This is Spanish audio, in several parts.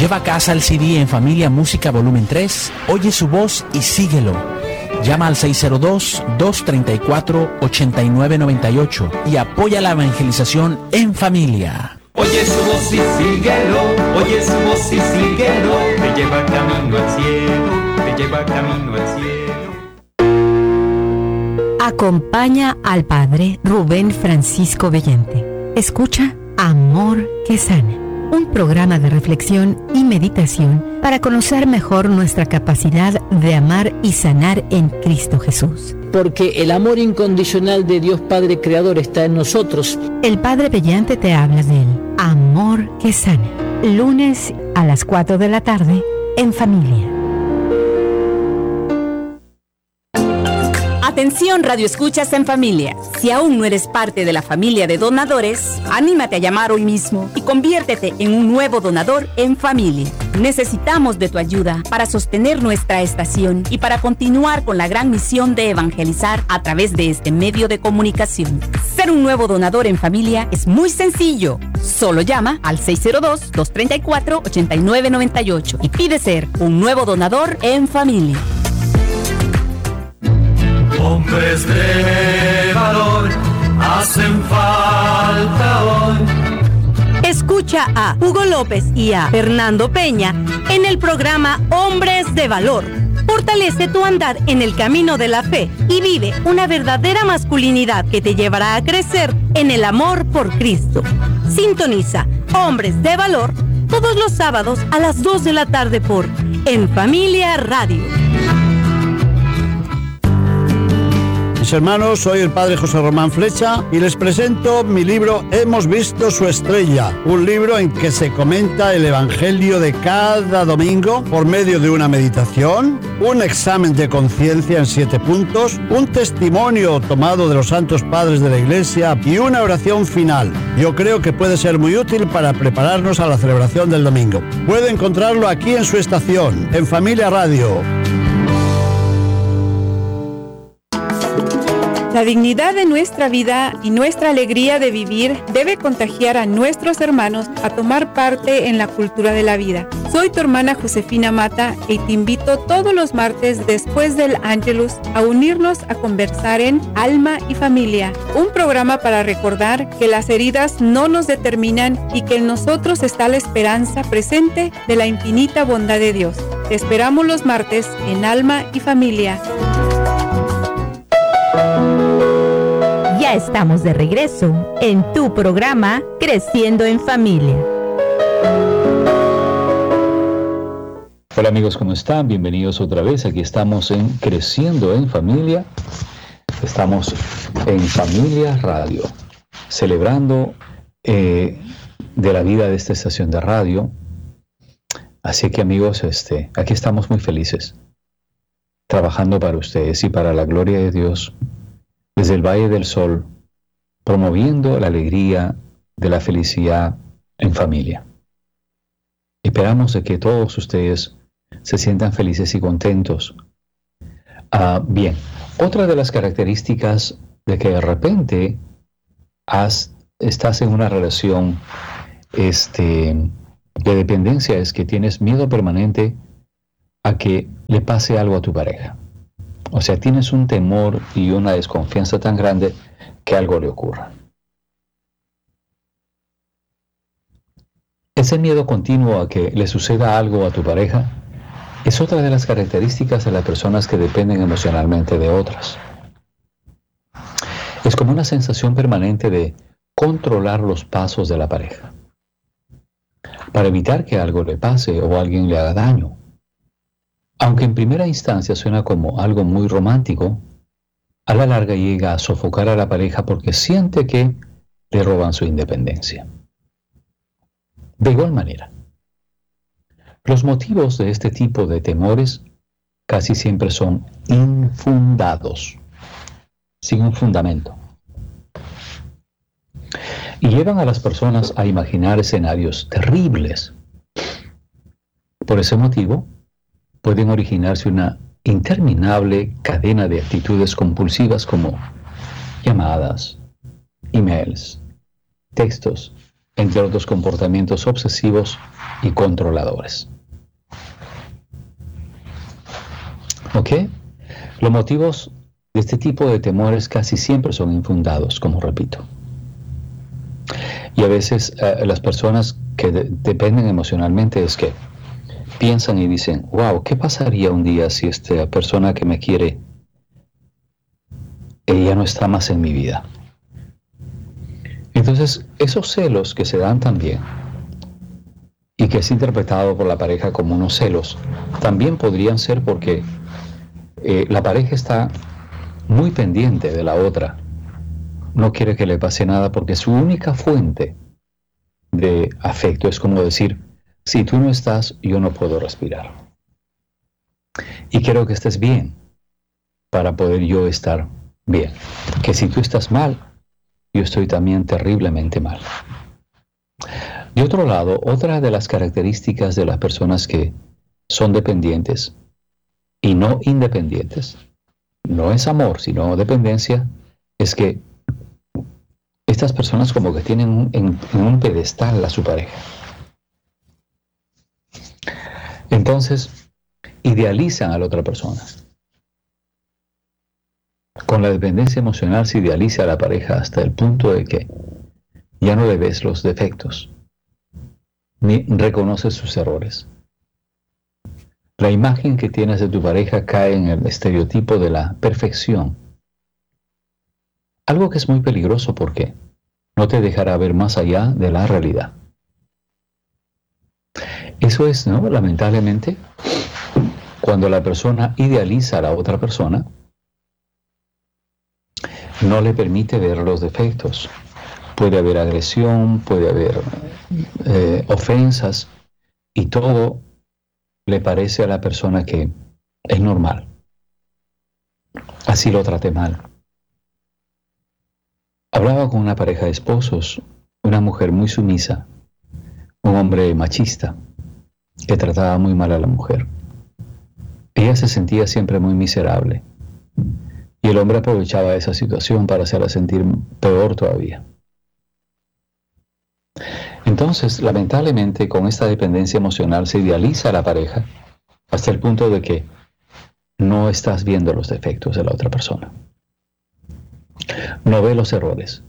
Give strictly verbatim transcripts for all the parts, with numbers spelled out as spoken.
Lleva a casa el C D En Familia Música Volumen tres, oye su voz y síguelo. Llama al seis cero dos, dos tres cuatro, ocho nueve nueve ocho y apoya la evangelización en familia. Oye su voz y síguelo, oye su voz y síguelo, te lleva camino al cielo, te lleva camino al cielo. Acompaña al Padre Rubén Francisco Vellente. Escucha Amor que Sana, un programa de reflexión y meditación para conocer mejor nuestra capacidad de amar y sanar en Cristo Jesús. Porque el amor incondicional de Dios Padre Creador está en nosotros. El Padre Vellente te habla del Amor que Sana, lunes a las cuatro de la tarde en familia. Atención, Radio Escuchas en Familia. Si aún no eres parte de la familia de donadores, anímate a llamar hoy mismo y conviértete en un nuevo donador en familia. Necesitamos de tu ayuda para sostener nuestra estación y para continuar con la gran misión de evangelizar a través de este medio de comunicación. Ser un nuevo donador en familia es muy sencillo. Solo llama al seis cero dos, dos tres cuatro, ocho nueve nueve ocho y pide ser un nuevo donador en familia. Hombres de valor hacen falta hoy. Escucha a Hugo López y a Fernando Peña en el programa Hombres de Valor. Fortalece tu andar en el camino de la fe y vive una verdadera masculinidad que te llevará a crecer en el amor por Cristo. Sintoniza Hombres de Valor todos los sábados a las dos de la tarde por En Familia Radio. Mis hermanos, soy el padre José Román Flecha y les presento mi libro Hemos visto su estrella, un libro en que se comenta el evangelio de cada domingo por medio de una meditación, un examen de conciencia en siete puntos, un testimonio tomado de los santos padres de la Iglesia y una oración final. Yo creo que puede ser muy útil para prepararnos a la celebración del domingo. Puede encontrarlo aquí en su estación, en Familia Radio. La dignidad de nuestra vida y nuestra alegría de vivir debe contagiar a nuestros hermanos a tomar parte en la cultura de la vida. Soy tu hermana Josefina Mata y te invito todos los martes después del Ángelus a unirnos a conversar en Alma y Familia, un programa para recordar que las heridas no nos determinan y que en nosotros está la esperanza presente de la infinita bondad de Dios. Te esperamos los martes en Alma y Familia. Ya estamos de regreso en tu programa Creciendo en Familia. Hola amigos, ¿cómo están? Bienvenidos otra vez. Aquí estamos en Creciendo en Familia. Estamos en Familia Radio, celebrando eh, de la vida de esta estación de radio. Así que amigos, este, aquí estamos muy felices, trabajando para ustedes y para la gloria de Dios, desde el Valle del Sol, promoviendo la alegría de la felicidad en familia. Esperamos de que todos ustedes se sientan felices y contentos. Ah, bien, otra de las características de que de repente has, estás en una relación este, de dependencia es que tienes miedo permanente a que le pase algo a tu pareja. O sea, tienes un temor y una desconfianza tan grande que algo le ocurra. Ese miedo continuo a que le suceda algo a tu pareja es otra de las características de las personas que dependen emocionalmente de otras. Es como una sensación permanente de controlar los pasos de la pareja, para evitar que algo le pase o alguien le haga daño. Aunque en primera instancia suena como algo muy romántico, a la larga llega a sofocar a la pareja porque siente que le roban su independencia. De igual manera, los motivos de este tipo de temores casi siempre son infundados, sin un fundamento, y llevan a las personas a imaginar escenarios terribles. Por ese motivo, pueden originarse una interminable cadena de actitudes compulsivas como llamadas, emails, textos, entre otros comportamientos obsesivos y controladores. ¿Ok? Los motivos de este tipo de temores casi siempre son infundados, como repito. Y a veces eh, las personas que de- dependen emocionalmente es que piensan y dicen, wow, ¿qué pasaría un día si esta persona que me quiere, ella no está más en mi vida? Entonces, esos celos que se dan también, y que es interpretado por la pareja como unos celos, también podrían ser porque eh, la pareja está muy pendiente de la otra, no quiere que le pase nada porque su única fuente de afecto es como decir, si tú no estás, yo no puedo respirar. Y quiero que estés bien para poder yo estar bien. Que si tú estás mal, yo estoy también terriblemente mal. De otro lado, otra de las características de las personas que son dependientes y no independientes, no es amor, sino dependencia, es que estas personas como que tienen un, en, en un pedestal a su pareja. Entonces, idealizan a la otra persona. Con la dependencia emocional se idealiza a la pareja hasta el punto de que ya no le ves los defectos, ni reconoces sus errores. La imagen que tienes de tu pareja cae en el estereotipo de la perfección. Algo que es muy peligroso porque no te dejará ver más allá de la realidad. Eso es, ¿no? Lamentablemente, cuando la persona idealiza a la otra persona, no le permite ver los defectos. Puede haber agresión, puede haber eh, ofensas, y todo le parece a la persona que es normal. Así lo traté mal. Hablaba con una pareja de esposos, una mujer muy sumisa, un hombre machista, que trataba muy mal a la mujer. Ella se sentía siempre muy miserable, y el hombre aprovechaba esa situación para hacerla sentir peor todavía. Entonces, lamentablemente, con esta dependencia emocional se idealiza a la pareja hasta el punto de que no estás viendo los defectos de la otra persona. No ve los errores.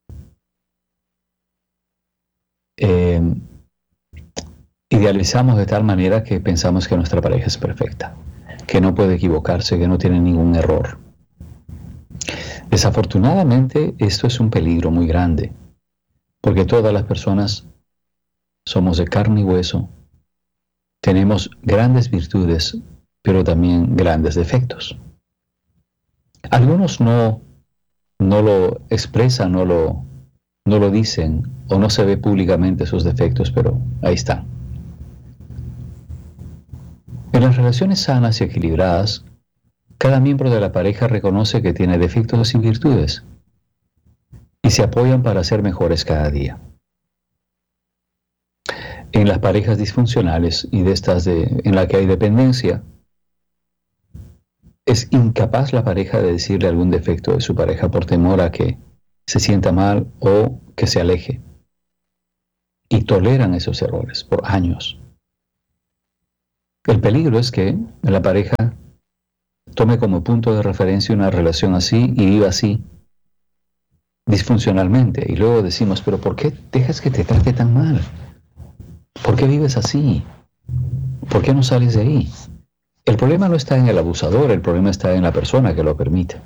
Eh, idealizamos de tal manera que pensamos que nuestra pareja es perfecta, que no puede equivocarse, que no tiene ningún error. Desafortunadamente, esto es un peligro muy grande, porque todas las personas somos de carne y hueso, tenemos grandes virtudes, pero también grandes defectos. Algunos no, no lo expresan, no lo, no lo dicen, o no se ve públicamente sus defectos, pero ahí están. En las relaciones sanas y equilibradas, cada miembro de la pareja reconoce que tiene defectos y virtudes, y se apoyan para ser mejores cada día. En las parejas disfuncionales y de estas de, en las que hay dependencia, es incapaz la pareja de decirle algún defecto de su pareja por temor a que se sienta mal o que se aleje. Y toleran esos errores por años. El peligro es que la pareja tome como punto de referencia una relación así y viva así, disfuncionalmente. Y luego decimos, pero ¿por qué dejas que te trate tan mal? ¿Por qué vives así? ¿Por qué no sales de ahí? El problema no está en el abusador, el problema está en la persona que lo permite.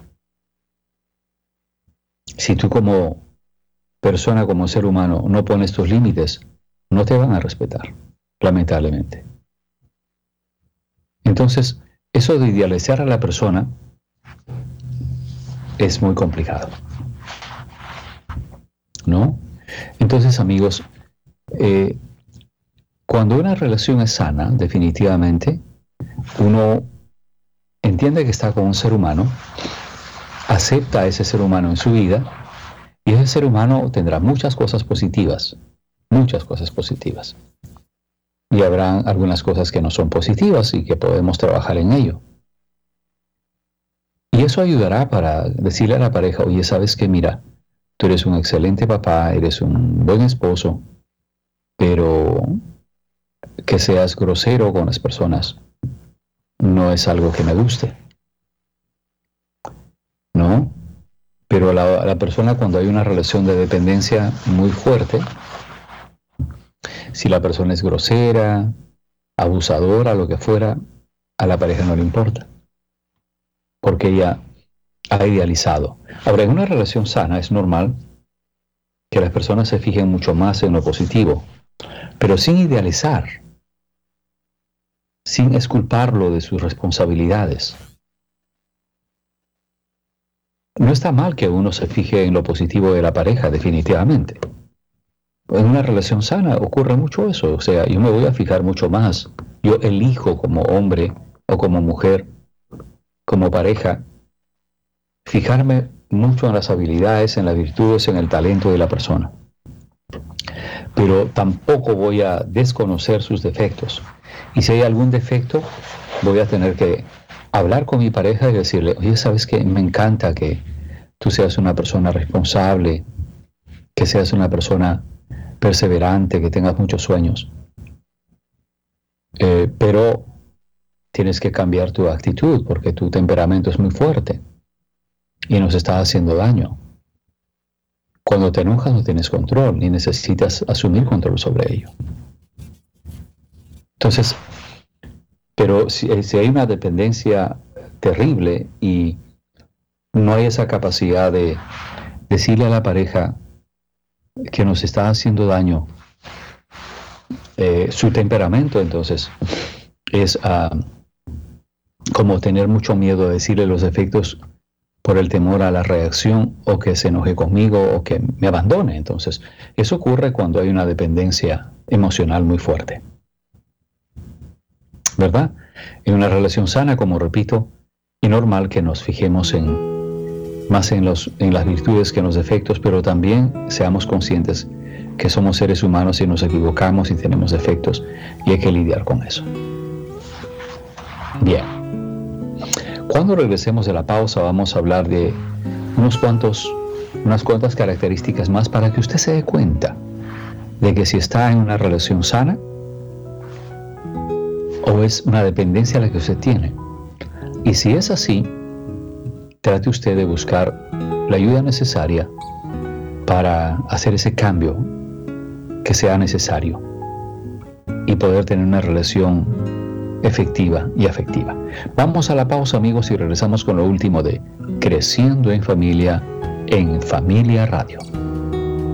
Si tú como persona, como ser humano, no pones tus límites, no te van a respetar, lamentablemente. Entonces, eso de idealizar a la persona es muy complicado, ¿no? Entonces, amigos, eh, cuando una relación es sana, definitivamente, uno entiende que está con un ser humano, acepta a ese ser humano en su vida, y ese ser humano tendrá muchas cosas positivas, muchas cosas positivas. Y habrá algunas cosas que no son positivas y que podemos trabajar en ello. Y eso ayudará para decirle a la pareja, oye, ¿sabes qué? Mira, tú eres un excelente papá, eres un buen esposo, pero que seas grosero con las personas no es algo que me guste, ¿no? Pero la, la persona, cuando hay una relación de dependencia muy fuerte, si la persona es grosera, abusadora, lo que fuera, a la pareja no le importa, porque ella ha idealizado. Ahora, en una relación sana es normal que las personas se fijen mucho más en lo positivo, pero sin idealizar, sin exculparlo de sus responsabilidades. No está mal que uno se fije en lo positivo de la pareja, definitivamente. En una relación sana ocurre mucho eso, o sea, yo me voy a fijar mucho más. Yo elijo como hombre o como mujer, como pareja, fijarme mucho en las habilidades, en las virtudes, en el talento de la persona. Pero tampoco voy a desconocer sus defectos. Y si hay algún defecto, voy a tener que hablar con mi pareja y decirle, oye, ¿sabes qué? Me encanta que tú seas una persona responsable, que seas una persona perseverante, que tengas muchos sueños. Eh, pero tienes que cambiar tu actitud porque tu temperamento es muy fuerte y nos está haciendo daño. Cuando te enojas no tienes control y necesitas asumir control sobre ello. Entonces, pero si, si hay una dependencia terrible y no hay esa capacidad de decirle a la pareja que nos está haciendo daño eh, su temperamento, entonces es uh, como tener mucho miedo de decirle los defectos por el temor a la reacción o que se enoje conmigo o que me abandone. Entonces, eso ocurre cuando hay una dependencia emocional muy fuerte, ¿verdad? En una relación sana, como repito, es normal que nos fijemos en más en, los, en las virtudes que en los defectos, pero también seamos conscientes que somos seres humanos y nos equivocamos y tenemos defectos y hay que lidiar con eso. Bien. Cuando regresemos de la pausa vamos a hablar de unos cuantos, unas cuantas características más para que usted se dé cuenta de que si está en una relación sana o es una dependencia la que usted tiene. Y si es así, trate usted de buscar la ayuda necesaria para hacer ese cambio que sea necesario y poder tener una relación efectiva y afectiva. Vamos a la pausa, amigos, y regresamos con lo último de Creciendo en Familia en Familia Radio.